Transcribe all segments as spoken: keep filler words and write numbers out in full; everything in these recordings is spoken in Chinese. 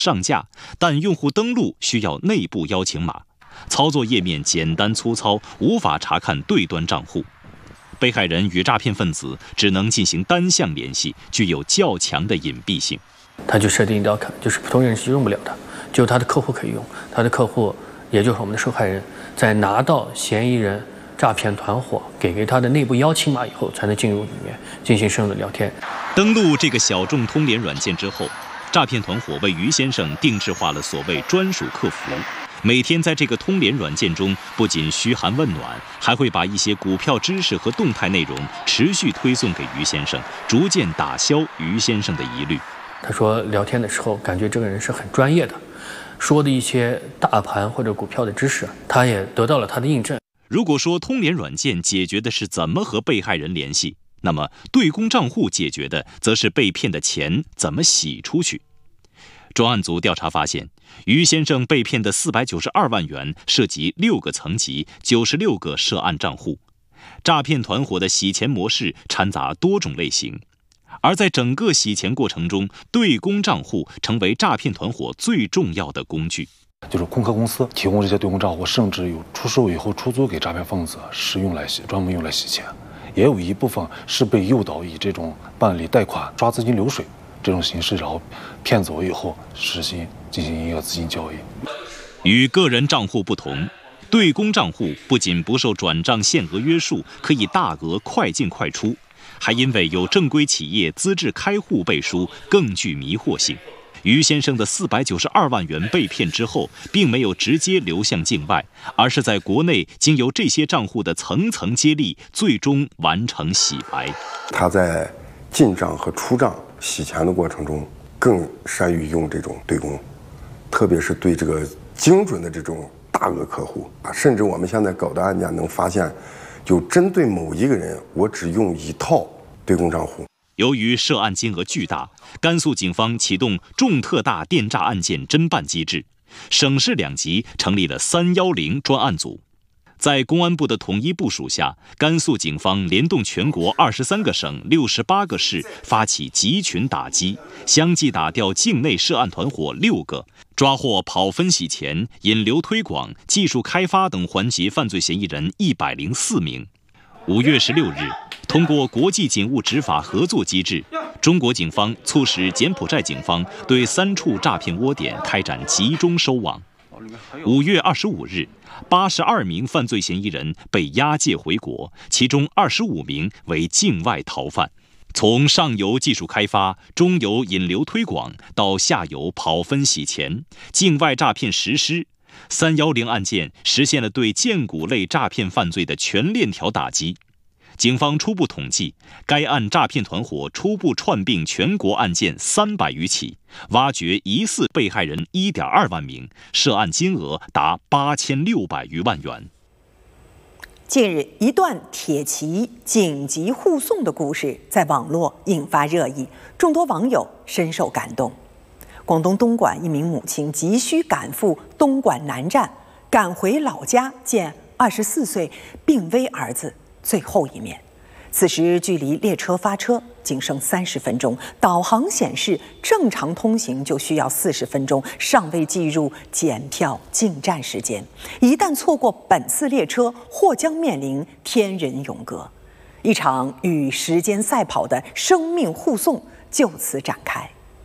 上架，但用户登录需要内部邀请码，操作页面简单粗糙，无法查看对端账户。被害人与诈骗分子只能进行单向联系，具有较强的隐蔽性。 他就设定一道坎，就是普通人是用不了的，只有他的客户可以用。他的客户，也就是我们的受害人，在拿到嫌疑人诈骗团伙给给他的内部邀请码以后，才能进入里面进行深入的聊天。 登录这个小众通联软件之后，诈骗团伙为于先生定制化了所谓专属客服。每天在这个通联软件中，不仅嘘寒问暖，还会把一些股票知识和动态内容持续推送给于先生，逐渐打消于先生的疑虑。 他说聊天的时候感觉这个人是很专业的，说的一些大盘或者股票的知识，他也得到了他的印证。 如果说通联软件解决的是怎么和被害人联系，那么对公账户解决的则是被骗的钱怎么洗出去。专案组调查发现，于先生被骗的四百九十二万元涉及六个层级、九十六个涉案账户，诈骗团伙的洗钱模式掺杂多种类型。而在整个洗钱过程中，对公账户成为诈骗团伙最重要的工具。 就是空壳公司提供这些对公账户，甚至有出售以后出租给诈骗分子，是用来洗，专门用来洗钱。也有一部分是被诱导以这种办理贷款、抓资金流水这种形式，然后骗走以后实行进行一个资金交易。 与个人账户不同，对公账户不仅不受转账限额约束，可以大额快进快出，还因为有正规企业资质开户背书，更具迷惑性。于先生的四百九十二万元被骗之后，并没有直接流向境外，而是在国内经由这些账户的层层接力，最终完成洗白。 他在进账和出账洗钱的过程中，更善于用这种对公，特别是对这个精准的这种大额客户啊，甚至我们现在搞的案件能发现，就针对某一个人，我只用一套对公账户。 由于涉案金额巨大，甘肃警方启动重特大电诈案件侦办机制，省市两级成立了三一零专案组。在公安部的统一部署下，甘肃警方联动全国二十三个省、六十八个市，发起集群打击，相继打掉境内涉案团伙六个，抓获跑分洗钱、引流推广、技术开发等环节犯罪嫌疑人一百零四名。五月十六日，通过国际警务执法合作机制，中国警方促使柬埔寨警方对三处诈骗窝点开展集中收网。五月二十五日，八十二名犯罪嫌疑人被押解回国，其中二十五名为境外逃犯。从上游技术开发、中游引流推广到下游跑分洗钱、境外诈骗实施，三一零案件实现了对荐股类诈骗犯罪的全链条打击。警方初步统计，该案诈骗团伙初步串并全国案件三百余起，挖掘疑似被害人一点二万名，涉案金额达八千六百余万元。 近日，一段铁骑紧急护送的故事在网络引发热议，众多网友深受感动。广东东莞一名母亲急需赶赴东莞南站，赶回老家见二十四岁病危儿子最后一面。此时距离列车发车仅剩三十分钟，导航显示正常通行就需要四十分钟，尚未计入检票进站时间。一旦错过本次列车，或将面临天人永隔。一场与时间赛跑的生命护送就此展开。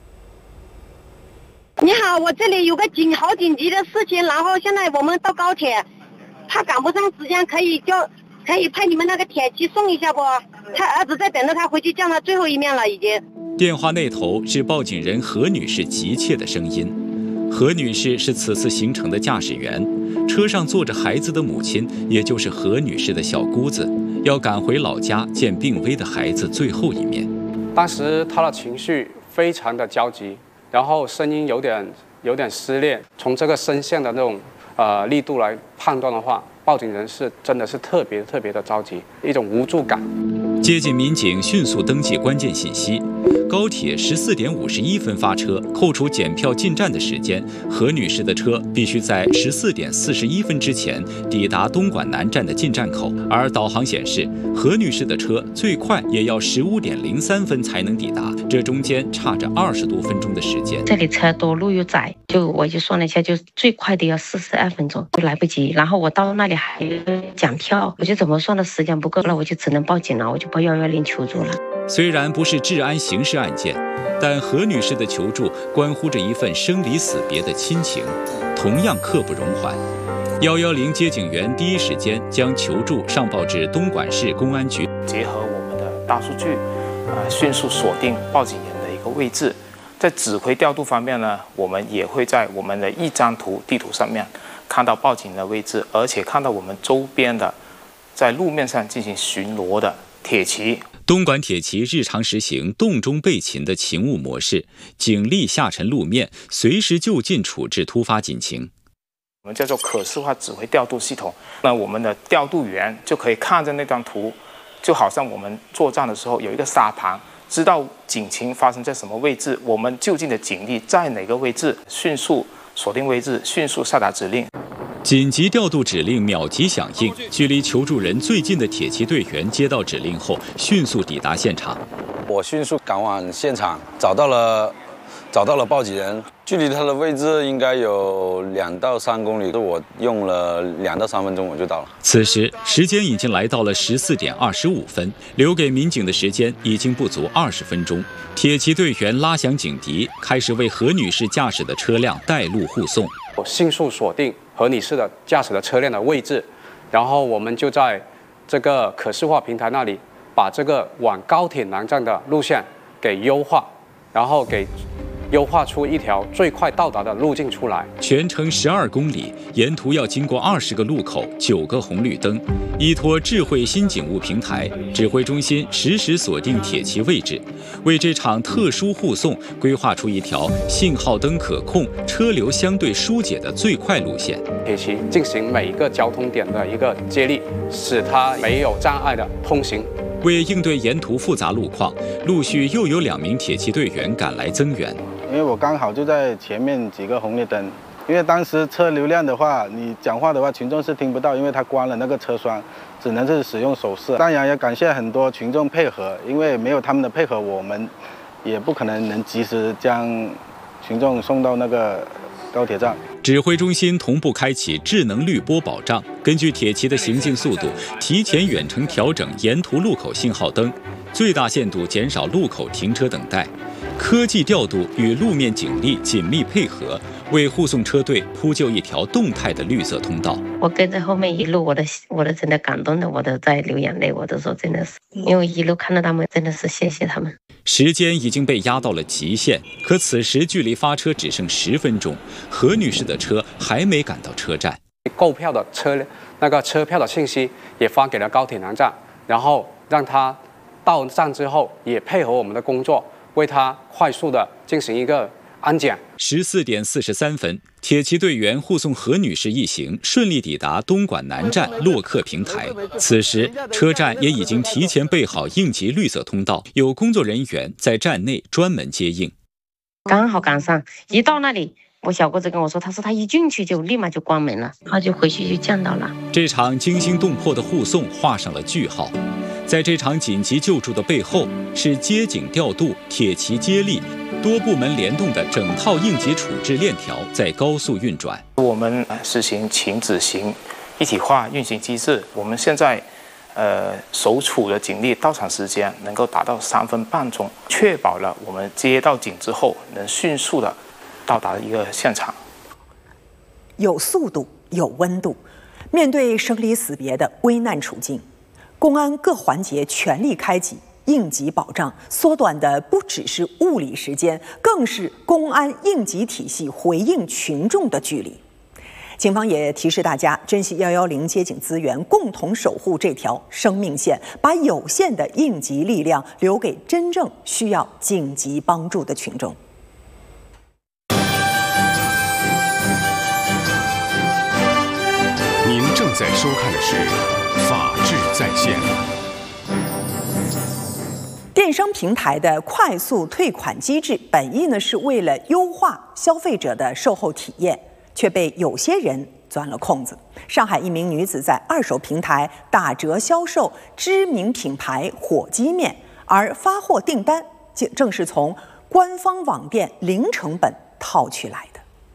你好，我这里有个紧好紧急的事情，然后现在我们到高铁，怕赶不上时间，可以叫可以派你们那个铁骑送一下不？他儿子在等着他回去见他最后一面了，已经。 电话那头是报警人何女士急切的声音。何女士是此次行程的驾驶员，车上坐着孩子的母亲，也就是何女士的小姑子，要赶回老家见病危的孩子最后一面。 当时她的情绪非常的焦急，然后声音有点有点撕裂。从这个声线的那种呃力度来判断的话，报警人是真的是特别特别的着急，一种无助感。 接近民警迅速登记关键信息。高铁十四点五十一分发车，扣除检票进站的时间，何女士的车必须在十四点四十一分之前抵达东莞南站的进站口。而导航显示，何女士的车最快也要十五点零三分才能抵达，这中间差着二十多分钟的时间。 这里车多，路又窄，就我就算了一下，就最快的要四十二分钟，就来不及。然后我到那里还有检票，我就怎么算的时间不够了，我就只能报警了，我就报幺幺零求助了。 虽然不是治安刑事案件，但何女士的求助关乎着一份生离死别的亲情，同样刻不容缓。幺幺零接警员第一时间将求助上报至东莞市公安局， 结合我们的大数据，呃，迅速锁定报警人的一个位置。在指挥调度方面呢，我们也会在我们的一张图地图上面看到报警人的位置，而且看到我们周边的在路面上进行巡逻的铁骑。 东莞铁骑日常实行动中备勤的勤务模式，警力下沉路面，随时就近处置突发警情。 我们叫做可视化指挥调度系统，那我们的调度员就可以看着那张图，就好像我们作战的时候有一个沙盘，知道警情发生在什么位置，我们就近的警力在哪个位置，迅速锁定位置，迅速下达指令。 紧急调度指令秒级响应，距离求助人最近的铁骑队员接到指令后，迅速抵达现场。 我迅速赶往现场，找到了找到了报警人，距离他的位置应该有两到三公里，我用了两到三分钟我就到了。 此时时间已经来到了十四点二十五分，留给民警的时间已经不足二十分钟。铁骑队员拉响警笛，开始为何女士驾驶的车辆带路护送。 我迅速锁定何女士的驾驶的车辆的位置，然后我们就在这个可视化平台那里把这个往高铁南站的路线给优化，然后给优化出一条最快到达的路径出来。 全程十二公里，沿途要经过二十个路口、九个红绿灯。依托智慧新警务平台，指挥中心实时锁定铁骑位置，为这场特殊护送规划出一条信号灯可控、车流相对疏解的最快路线。 铁骑进行每一个交通点的一个接力，使它没有障碍的通行。 为应对沿途复杂路况，陆续又有两名铁骑队员赶来增援。 因为我刚好就在前面几个红绿灯，因为当时车流量的话，你讲话的话，群众是听不到，因为他关了那个车窗，只能是使用手势。当然也感谢很多群众配合，因为没有他们的配合，我们也不可能能及时将群众送到那个高铁站。 指挥中心同步开启智能滤波保障，根据铁骑的行进速度，提前远程调整沿途路口信号灯，最大限度减少路口停车等待。科技调度与路面警力紧密配合，为护送车队铺就一条动态的绿色通道。 我跟在后面一路，我的我的真的感动的，我都在流眼泪，我都说真的是，因为一路看到他们，真的是谢谢他们。 时间已经被压到了极限，可此时距离发车只剩十分钟，何女士的车还没赶到车站。 购票的车那个车票的信息也发给了高铁南站，然后让他到站之后也配合我们的工作，为他快速的进行一个安检。 十四点四十三分，铁骑队员护送何女士一行顺利抵达东莞南站洛克平台。此时，车站也已经提前备好应急绿色通道，有工作人员在站内专门接应。 刚好赶上，一到那里，我小姑子跟我说，他说他一进去就立马就关门了，然后就回去就见到了。 这场惊心动魄的护送画上了句号。在这场紧急救助的背后，是接警调度、铁骑接力、多部门联动的整套应急处置链条在高速运转。 我们实行情指行一体化运行机制，我们现在呃所处的警力到场时间能够达到三分半钟，确保了我们接到警之后能迅速的到达一个现场。 有速度，有温度，面对生离死别的危难处境，公安各环节全力开启应急保障，缩短的不只是物理时间，更是公安应急体系回应群众的距离。警方也提示大家珍惜一一零接警资源，共同守护这条生命线，把有限的应急力量留给真正需要紧急帮助的群众。 您正在收看的是《法治在线》。 电商平台的快速退款机制，本意呢是为了优化消费者的售后体验，却被有些人钻了空子。上海一名女子在二手平台打折销售知名品牌火鸡面，而发货订单正正是从官方网店零成本套取来的。